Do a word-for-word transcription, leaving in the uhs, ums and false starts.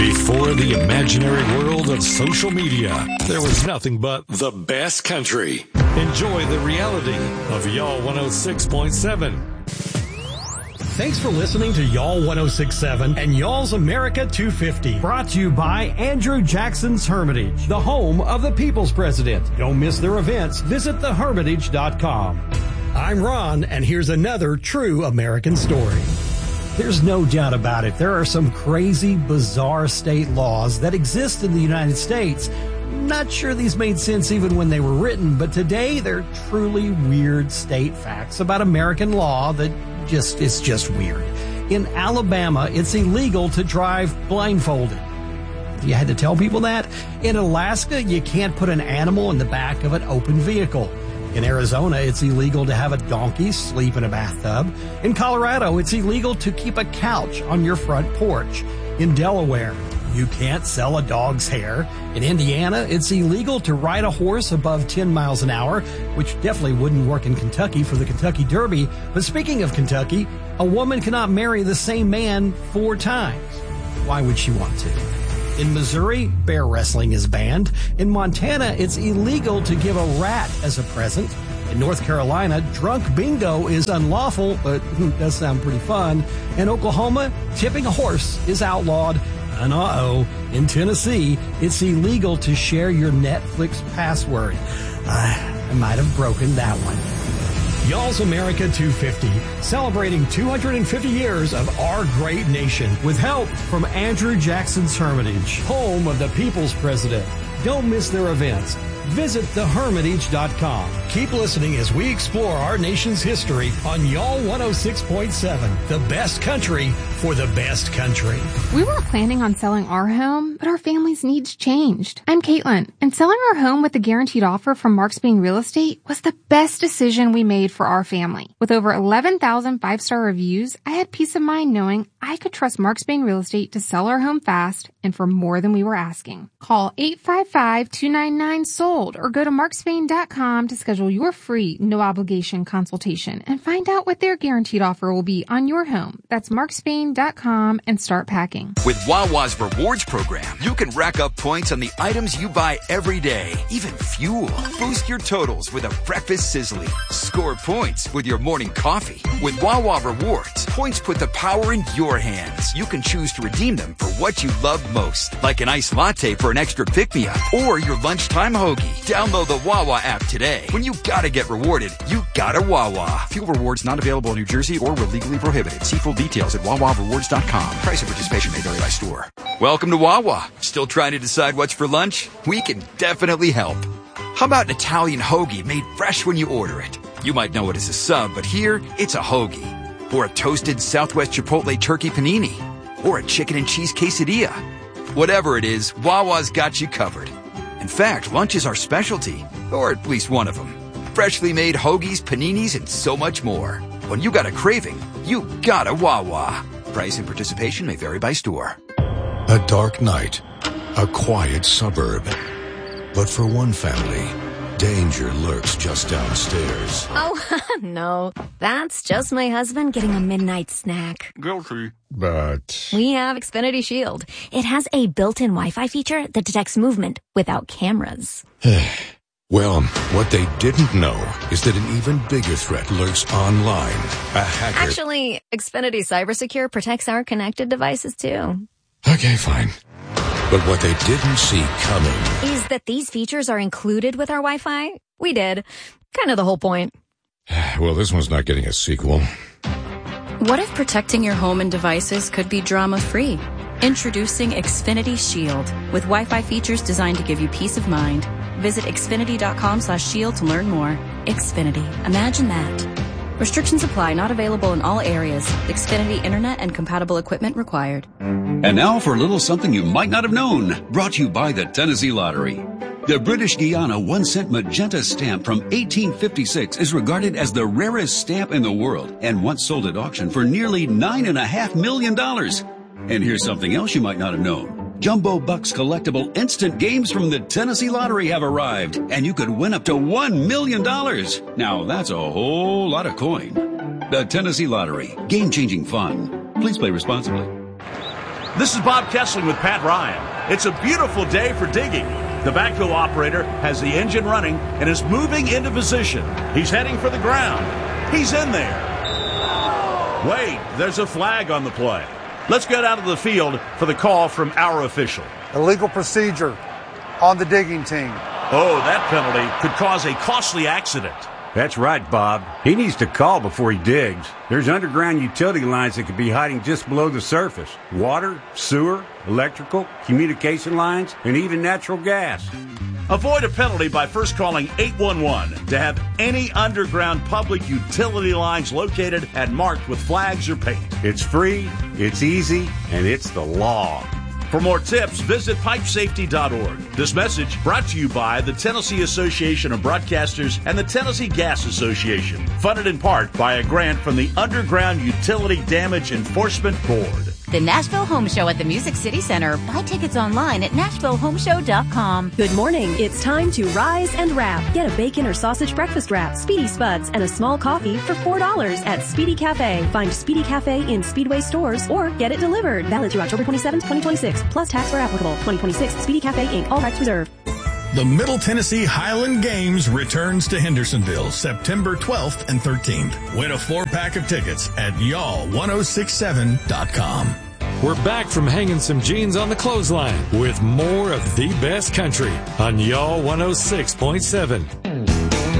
Before the imaginary world of social media, there was nothing but the best country. Enjoy the reality of Y'all one oh six point seven. Thanks for listening to Y'all one oh six point seven and Y'all's America two fifty. Brought to you by Andrew Jackson's Hermitage, the home of the People's President. Don't miss their events. Visit the hermitage dot com. I'm Ron, and here's another true American story. There's no doubt about it. There are some crazy, bizarre state laws that exist in the United States. Not sure these made sense even when they were written, but today they're truly weird state facts about American law that just, it's just weird. In Alabama, it's illegal to drive blindfolded. You had to tell people that? In Alaska, you can't put an animal in the back of an open vehicle. In Arizona, it's illegal to have a donkey sleep in a bathtub. In Colorado, it's illegal to keep a couch on your front porch. In Delaware, you can't sell a dog's hair. In Indiana, it's illegal to ride a horse above ten miles an hour, which definitely wouldn't work in Kentucky for the Kentucky Derby. But speaking of Kentucky, a woman cannot marry the same man four times. Why would she want to? In Missouri, bear wrestling is banned. In Montana, it's illegal to give a rat as a present. In North Carolina, drunk bingo is unlawful, but does sound pretty fun. In Oklahoma, tipping a horse is outlawed. And uh-oh, in Tennessee, it's illegal to share your Netflix password. Uh, I might have broken that one. Y'all's America two fifty, celebrating two hundred fifty years of our great nation with help from Andrew Jackson's Hermitage, home of the People's President. Don't miss their events. Visit the hermitage dot com. Keep listening as we explore our nation's history on Y'all one oh six point seven, the best country for the best country. We weren't planning on selling our home, but our family's needs changed. I'm Caitlin, and selling our home with a guaranteed offer from Mark Spain Real Estate was the best decision we made for our family. With over eleven thousand five-star reviews, I had peace of mind knowing I could trust Mark Spain Real Estate to sell our home fast and for more than we were asking. Call eight five five, two nine nine, S O L D or go to mark spain dot com to schedule your free, no-obligation consultation and find out what their guaranteed offer will be on your home. That's mark spain dot com and start packing. With Wawa's Rewards program, you can rack up points on the items you buy every day, even fuel. Boost your totals with a breakfast sizzly. Score points with your morning coffee. With Wawa Rewards, points put the power in your hands. You can choose to redeem them for what you love most, like an iced latte for an extra pick-me-up or your lunchtime hoagie. Download the Wawa app today. When you gotta get rewarded, you gotta Wawa. Fuel rewards not available in New Jersey or were legally prohibited. See full details at wawa rewards dot com. Price of participation may vary by store. Welcome to Wawa. Still trying to decide what's for lunch? We can definitely help. How about an Italian hoagie made fresh when you order it? You might know it as a sub, but here, it's a hoagie. Or a toasted Southwest Chipotle turkey panini. Or a chicken and cheese quesadilla. Whatever it is, Wawa's got you covered. In fact, lunch is our specialty, or at least one of them. Freshly made hoagies, paninis, and so much more. When you got a craving, you got a Wawa. Price and participation may vary by store. A dark night, a quiet suburb. But for one family, danger lurks just downstairs. Oh, no. That's just my husband getting a midnight snack. Guilty. But We have Xfinity Shield. It has a built-in Wi-Fi feature that detects movement without cameras. well, what they didn't know is that an even bigger threat lurks online. A hacker. Actually, Xfinity CyberSecure protects our connected devices, too. Okay, fine. But what they didn't see coming is that these features are included with our Wi-Fi. We did. Kind of the whole point. Well, this one's not getting a sequel. What if protecting your home and devices could be drama-free? Introducing Xfinity Shield with Wi-Fi features designed to give you peace of mind. Visit xfinity dot com slash shield to learn more. Xfinity. Imagine that. Restrictions apply. Not available in all areas. Xfinity Internet and compatible equipment required. And now for a little something you might not have known. Brought to you by the Tennessee Lottery. The British Guiana one-cent magenta stamp from eighteen fifty-six is regarded as the rarest stamp in the world and once sold at auction for nearly nine point five million dollars. And here's something else you might not have known. Jumbo Bucks collectible instant games from the Tennessee Lottery have arrived, and you could win up to one million dollars. Now, that's a whole lot of coin. The Tennessee Lottery. Game-changing fun. Please play responsibly. This is Bob Kessling with Pat Ryan. It's a beautiful day for digging. The backhoe operator has the engine running and is moving into position. He's heading for the ground. He's in there. Wait, there's a flag on the play. Let's get out of the field for the call from our official. Illegal procedure on the digging team. Oh, that penalty could cause a costly accident. That's right, Bob. He needs to call before he digs. There's underground utility lines that could be hiding just below the surface. Water, sewer, electrical, communication lines, and even natural gas. Avoid a penalty by first calling eight one one to have any underground public utility lines located and marked with flags or paint. It's free, it's easy, and it's the law. For more tips, visit pipe safety dot org. This message brought to you by the Tennessee Association of Broadcasters and the Tennessee Gas Association, funded in part by a grant from the Underground Utility Damage Enforcement Board. The Nashville Home Show at the Music City Center. Buy tickets online at nashville home show dot com. Good morning. It's time to rise and wrap. Get a bacon or sausage breakfast wrap, Speedy Spuds, and a small coffee for four dollars at Speedy Cafe. Find Speedy Cafe in Speedway stores or get it delivered. Valid through October twenty-seventh, twenty twenty-six. Plus tax where applicable. twenty twenty-six. Speedy Cafe, Incorporated. All rights reserved. The Middle Tennessee Highland Games returns to Hendersonville September twelfth and thirteenth. Win a four-pack of tickets at y'all ten sixty-seven dot com. We're back from hanging some jeans on the clothesline with more of the best country on Y'all one oh six point seven.